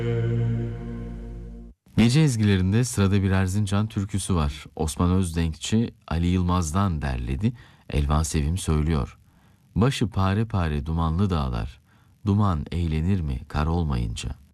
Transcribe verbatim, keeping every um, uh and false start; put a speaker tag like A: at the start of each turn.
A: Gece ezgilerinde sırada bir Erzincan türküsü var. Osman Özdenkçi Ali Yılmaz'dan derledi. Elvan Sevim söylüyor. Başı pare pare dumanlı dağlar. Duman eğlenir mi kar olmayınca?